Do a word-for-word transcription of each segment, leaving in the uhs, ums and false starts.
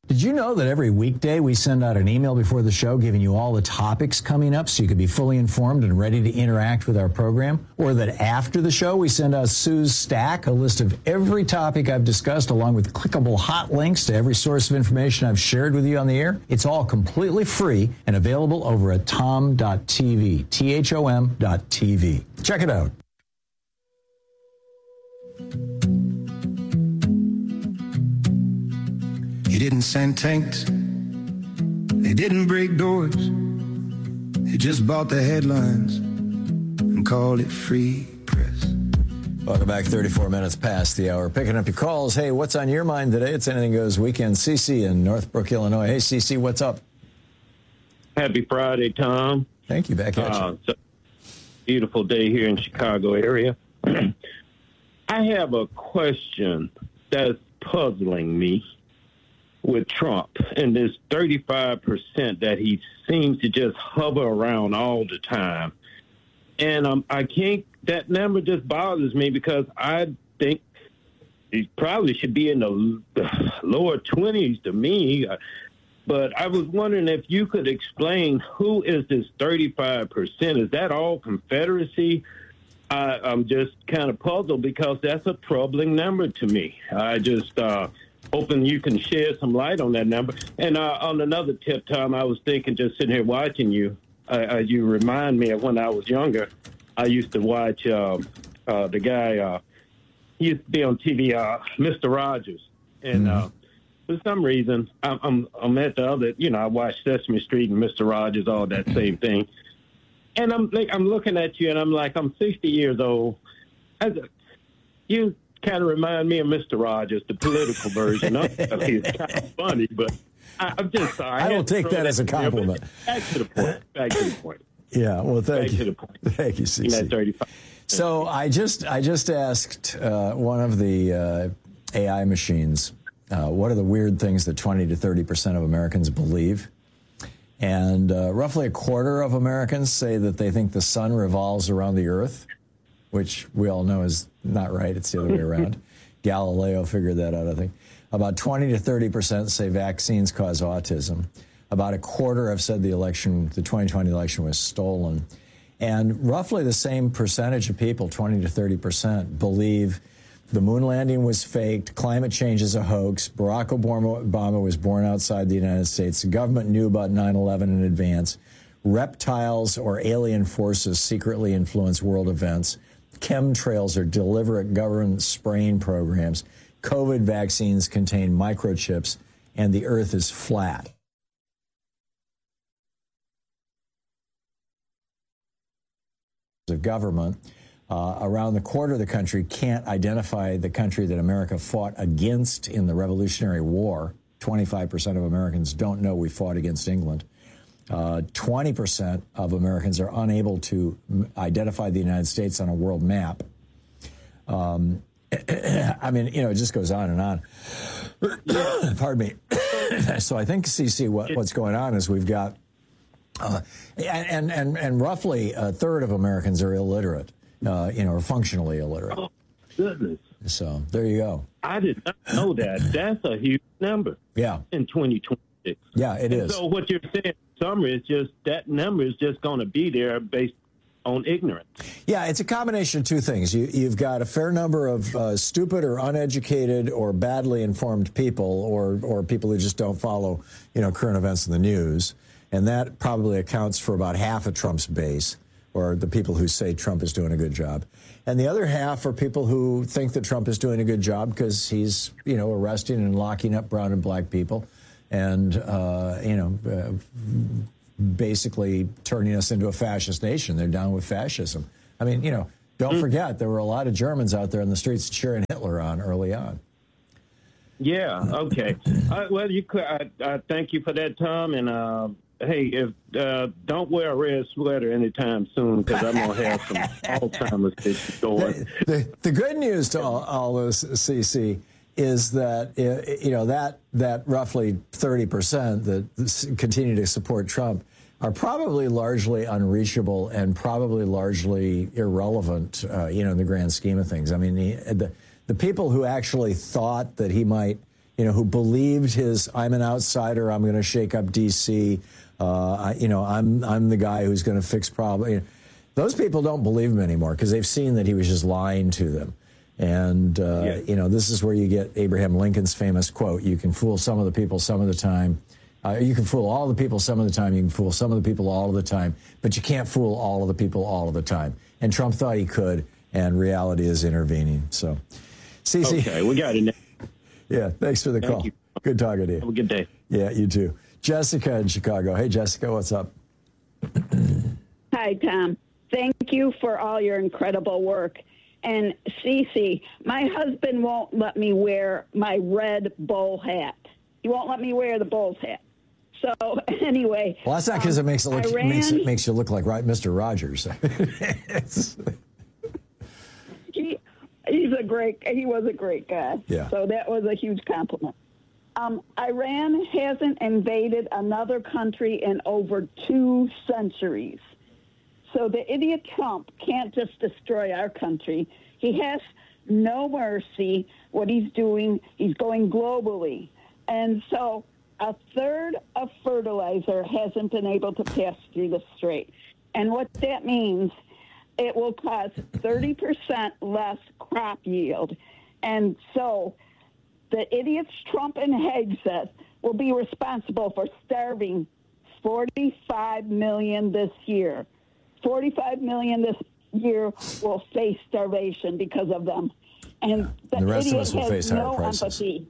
Did you know that every weekday we send out an email before the show giving you all the topics coming up so you can be fully informed and ready to interact with our program? Or that after the show we send out Sue's Stack, a list of every topic I've discussed along with clickable hot links to every source of information I've shared with you on the air? It's all completely free and available over at tom dot t v, T H O M dot T V. Check it out. He didn't send tanks. They didn't break doors. They just bought the headlines and called it free press. Welcome back. thirty-four minutes past the hour. Picking up your calls. Hey, what's on your mind today? It's Anything Goes Weekend. Cece in Northbrook, Illinois. Hey, Cece, what's up? Happy Friday, Tom. Thank you. Back at uh, you. So beautiful day here in Chicago area. I have a question that's puzzling me with Trump and this thirty-five percent that he seems to just hover around all the time. And um, I can't, that number just bothers me because I think he probably should be in the, the lower twenties to me. But I was wondering if you could explain who is this thirty-five percent? Is that all Confederacy? I, I'm just kind of puzzled because that's a troubling number to me. I just, uh, hoping you can shed some light on that number. And uh, on another tip, Tom, I was thinking, just sitting here watching you, uh, uh, you remind me of when I was younger. I used to watch uh, uh, the guy, uh, he used to be on T V, uh, Mister Rogers. And mm-hmm. uh, for some reason, I'm, I'm, I'm at the other, you know, I watch Sesame Street and Mister Rogers, all that same thing. And I'm like, I'm looking at you, and I'm like, I'm sixty years old. I, you kind of remind me of Mister Rogers, the political version of it. I mean, it's kind of funny, but I, I'm just sorry. I, I don't take that as a compliment. Back to the point. Back to the point. Yeah, well, thank back you. To the point. Thank you, Cece. So I just I just asked uh, one of the uh, A I machines, uh, what are the weird things that twenty to thirty percent of Americans believe? And uh, roughly a quarter of Americans say that they think the sun revolves around the earth, which we all know is not right. It's the other way around. Galileo figured that out, I think. About twenty to thirty percent say vaccines cause autism. About a quarter have said the election, the twenty twenty election was stolen. And roughly the same percentage of people, twenty to thirty percent, believe the moon landing was faked, climate change is a hoax, Barack Obama was born outside the United States, the government knew about nine eleven in advance, reptiles or alien forces secretly influence world events, chemtrails are deliberate government spraying programs, COVID vaccines contain microchips, and the earth is flat. Of government, uh, around the quarter of the country can't identify the country that America fought against in the Revolutionary War. twenty-five percent of Americans don't know we fought against England. Uh, twenty percent of Americans are unable to identify the United States on a world map. Um, I mean, you know, it just goes on and on. Pardon me. So I think, Cece, what, what's going on is we've got, uh, and, and, and roughly a third of Americans are illiterate, uh, you know, or functionally illiterate. Oh, goodness. So there you go. I did not know that. That's a huge number. Yeah. In twenty twenty-six. Yeah, it and is. So what you're saying, in summary, is just that number is just going to be there based on ignorance. Yeah, it's a combination of two things. You, you've got a fair number of uh, stupid or uneducated or badly informed people, or or people who just don't follow, you know, current events in the news, and that probably accounts for about half of Trump's base, or the people who say Trump is doing a good job. And the other half are people who think that Trump is doing a good job because he's, you know, arresting and locking up brown and black people, and uh, you know. Uh, basically turning us into a fascist nation. They're down with fascism. I mean, you know, don't forget, there were a lot of Germans out there in the streets cheering Hitler on early on. Yeah, okay. uh, well, you could. I, I thank you for that, Tom. And, uh, hey, if uh, don't wear a red sweater anytime soon, because I'm going to have some Alzheimer's issues going. The, the, the good news to all, all this, C C, is that, you know, that that roughly thirty percent that continue to support Trump are probably largely unreachable and probably largely irrelevant, uh, you know, in the grand scheme of things. I mean, the, the the people who actually thought that he might, you know, who believed his, I'm an outsider, I'm going to shake up D C, uh, I, you know, I'm I'm the guy who's going to fix problems. You know, those people don't believe him anymore because they've seen that he was just lying to them. And, uh, yeah. you know, this is where you get Abraham Lincoln's famous quote, you can fool some of the people some of the time. Uh, you can fool all the people some of the time. You can fool some of the people all of the time. But you can't fool all of the people all of the time. And Trump thought he could, and reality is intervening. So, Cece. Okay, we got it. Yeah, thanks for the Thank call. you. Good talking to you. Have a good day. Yeah, you too. Jessica in Chicago. Hey, Jessica, what's up? Hi, Tom. Thank you for all your incredible work. And Cece, my husband won't let me wear my red bull hat. He won't let me wear the Bulls hat. So anyway, well, that's not because um, it makes it look Iran, makes it makes you look like Mister Rogers. he, he's a great. He was a great guy. Yeah. So that was a huge compliment. Um, Iran hasn't invaded another country in over two centuries. So the idiot Trump can't just destroy our country. He has no mercy. What he's doing, he's going globally. And so a third of fertilizer hasn't been able to pass through the strait. And what that means, it will cause thirty percent less crop yield. And so the idiots Trump and Hegseth will be responsible for starving forty-five million this year. forty-five million this year will face starvation because of them. And the, the rest idiot of us will has face no higher prices. Empathy.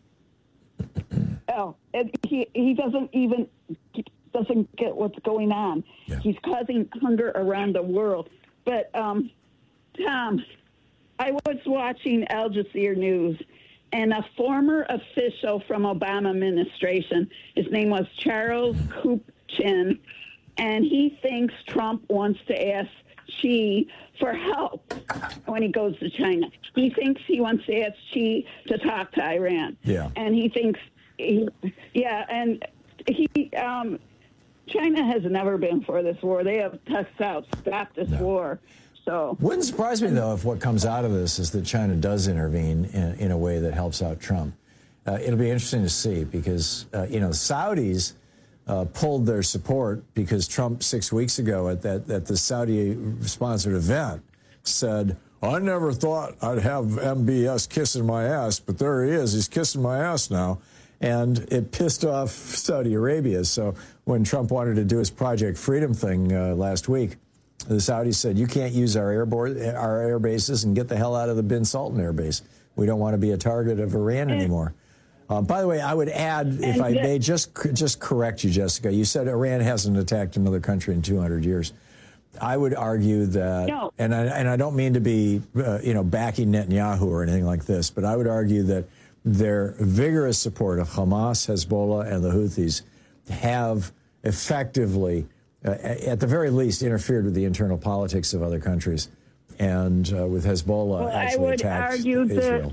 Oh, it, he he doesn't even he doesn't get what's going on. Yeah. He's causing hunger around the world. But um, Tom, I was watching Al Jazeera News, and a former official from Obama administration, his name was Charles Kupchin, and he thinks Trump wants to ask Xi for help when he goes to China. He thinks he wants to ask Xi to talk to Iran. Yeah. And he thinks, he, yeah, and he, um, China has never been for this war. They have touched out, stop this No. war. So wouldn't surprise me, though, if what comes out of this is that China does intervene in, in a way that helps out Trump. Uh, it'll be interesting to see because, uh, you know, the Saudis uh, pulled their support because Trump six weeks ago at that at the Saudi-sponsored event said, I never thought I'd have M B S kissing my ass, but there he is. He's kissing my ass now. And it pissed off Saudi Arabia. So when Trump wanted to do his Project Freedom thing uh, last week, the Saudis said, you can't use our airboard, our air bases and get the hell out of the Bin Sultan air base. We don't want to be a target of Iran anymore. Uh, by the way, I would add, if I may, just just correct you, Jessica. You said Iran hasn't attacked another country in two hundred years. I would argue that, no. and I and I don't mean to be, uh, you know, backing Netanyahu or anything like this, but I would argue that their vigorous support of Hamas, Hezbollah, and the Houthis have effectively, uh, at the very least, interfered with the internal politics of other countries, and uh, with Hezbollah well, actually I would attacked argue Israel.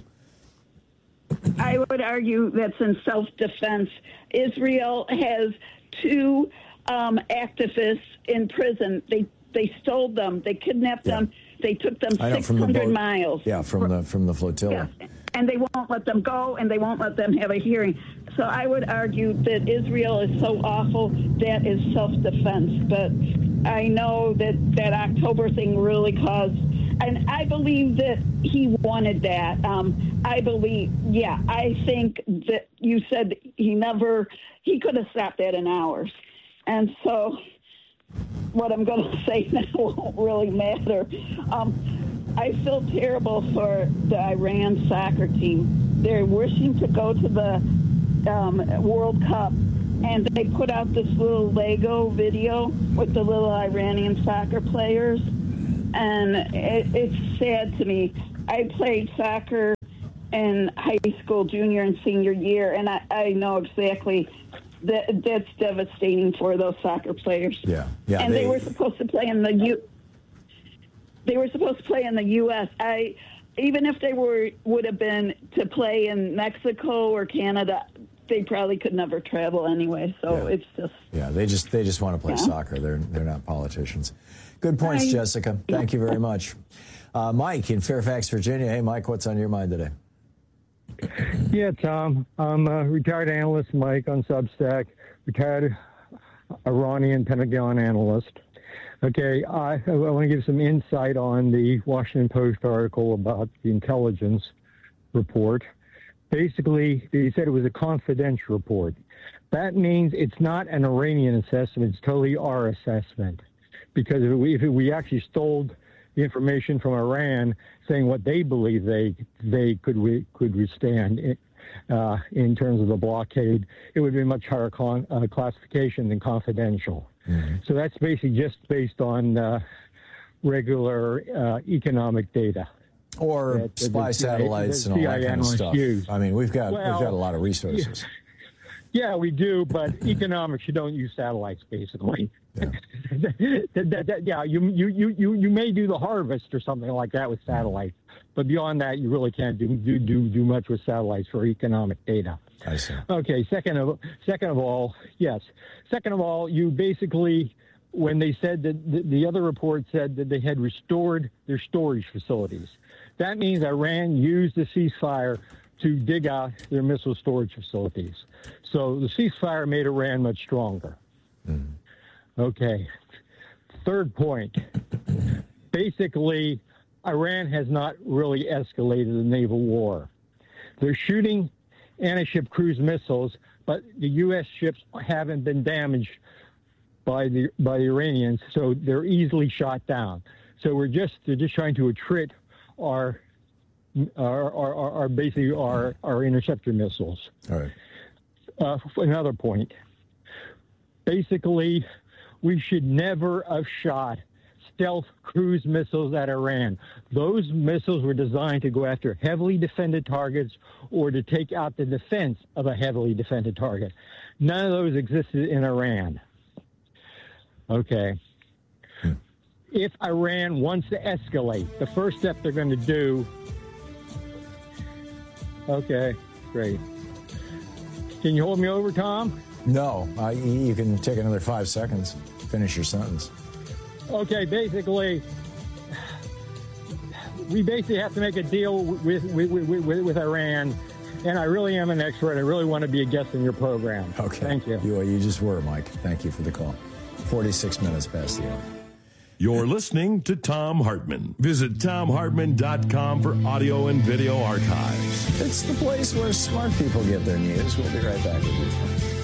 That, I would argue that's in self-defense. Israel has two um, activists in prison. They they stole them. They kidnapped Yeah. them. They took them I know, six from the hundred boat. miles. Yeah, from the from the flotilla. Yes. And they won't let them go, and they won't let them have a hearing. So I would argue that Israel is so awful, that is self-defense. But I know that that October thing really caused, and I believe that he wanted that. Um, I believe, yeah, I think that you said he never, he could have stopped that in hours. And so what I'm going to say now won't really matter. Um, I feel terrible for the Iran soccer team. They're wishing to go to the um, World Cup, and they put out this little Lego video with the little Iranian soccer players, and it, it's sad to me. I played soccer in high school, junior and senior year, and I, I know exactly that that's devastating for those soccer players. Yeah, yeah. And they, they were supposed to play in the U. They were supposed to play in the U S I, even if they were would have been to play in Mexico or Canada, they probably could never travel anyway. So Yeah. it's just Yeah, they just they just want to play Yeah. soccer. They're they're not politicians. Good points, Bye. Jessica. Thank you very much. Uh, Mike in Fairfax, Virginia. Hey, Mike, what's on your mind today? Yeah, Tom. I'm a retired analyst, Mike, on Substack, retired Iranian Pentagon analyst. Okay, I, I want to give some insight on the Washington Post article about the intelligence report. Basically, they said it was a confidential report. That means it's not an Iranian assessment, it's totally our assessment. Because if we, if we actually stole the information from Iran, saying what they believe they they could we, could withstand in, uh, in terms of the blockade, it would be a much higher con, uh, classification than confidential. Mm-hmm. So that's basically just based on uh, regular uh, economic data. Or that, spy that satellites and all that kind of stuff. Use. I mean, we've got well, we've got a lot of resources. Yeah, yeah we do, but economics, you don't use satellites, basically. Yeah. that, that, that, yeah, you, you, you, you may do the harvest or something like that with satellites, but beyond that, you really can't do do do, do much with satellites for economic data. I see. Okay, second of second of all, yes. Second of all, you basically, when they said that the, the other report said that they had restored their storage facilities, that means Iran used the ceasefire to dig out their missile storage facilities. So the ceasefire made Iran much stronger. Mm-hmm. Okay. Third point. Basically, Iran has not really escalated the naval war. They're shooting anti-ship cruise missiles, but the U S ships haven't been damaged by the by the Iranians, so they're easily shot down. So we're just they're just trying to attrit our our our, our basically our our interceptor missiles. All right. Uh, another point. Basically, we should never have shot stealth cruise missiles at Iran. Those missiles were designed to go after heavily defended targets or to take out the defense of a heavily defended target. None of those existed in Iran. Okay. Hmm. If Iran wants to escalate, the first step they're going to do... Okay, great. Can you hold me over, Tom? No, uh, you can take another five seconds. Finish your sentence. Okay, basically, we basically have to make a deal with with, with, with with Iran, and I really am an expert. I really want to be a guest in your program. Okay. Thank you. You, you just were, Mike. Thank you for the call. forty-six minutes past the hour. You're listening to Thom Hartmann. Visit Thom Hartmann dot com for audio and video archives. It's the place where smart people get their news. We'll be right back with you.